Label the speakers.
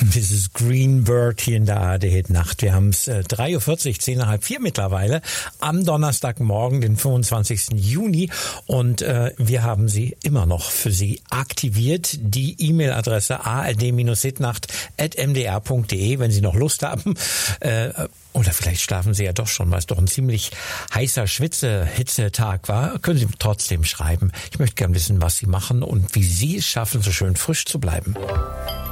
Speaker 1: Mrs. Greenberg hier in der ARD-Hit-Nacht. Wir haben es 3:40 Uhr, 3:45 mittlerweile, am Donnerstagmorgen, den 25. Juni. Und wir haben sie immer noch für Sie aktiviert. Die E-Mail-Adresse ard-hitnacht@mdr.de, wenn Sie noch Lust haben. Oder vielleicht schlafen Sie ja doch schon, weil es doch ein ziemlich heißer Hitzetag war. Können Sie trotzdem schreiben. Ich möchte gerne wissen, was Sie machen und wie Sie es schaffen, so schön frisch zu bleiben.